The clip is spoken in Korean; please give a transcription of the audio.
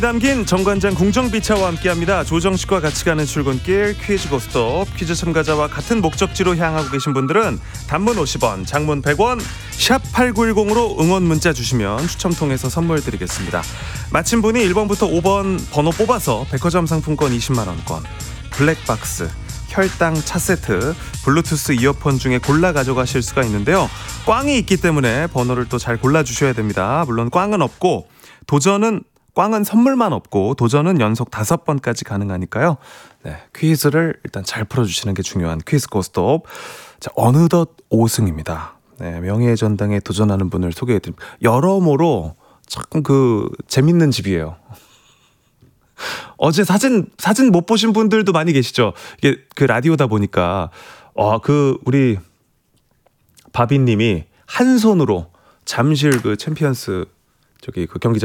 담긴 정관장 궁정비차와 함께합니다. 조정식과 같이 가는 출근길 퀴즈 고스톱. 퀴즈 참가자와 같은 목적지로 향하고 계신 분들은 단문 50원, 장문 100원, 샵 8910으로 응원 문자 주시면 추첨 통해서 선물 드리겠습니다. 마친 분이 1번부터 5번 번호 뽑아서 백화점 상품권 20만원권, 블랙박스, 혈당 차 세트, 블루투스 이어폰 중에 골라 가져가실 수가 있는데요. 꽝이 있기 때문에 번호를 또 잘 골라주셔야 됩니다. 물론 꽝은 없고 꽝은 선물만 없고 도전은 연속 5번까지 가능하니까요. 네, 퀴즈를 일단 잘 풀어주시는 게 중요한 퀴즈 고스톱. 자, 어느덧 5승입니다. 네, 명예의 전당에 도전하는 분을 소개해드립니다. 여러모로 참 재밌는 집이에요. 어제 사진 못 보신 분들도 많이 계시죠. 이게 라디오다 보니까 우리 바비님이 한 손으로 잠실 챔피언스 경기장